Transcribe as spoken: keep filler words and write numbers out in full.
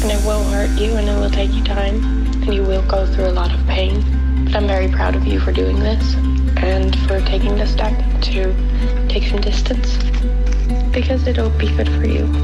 And it will hurt you and it will take you time and you will go through a lot of pain. But I'm very proud of you for doing this and for taking the step to take some distance because it'll be good for you.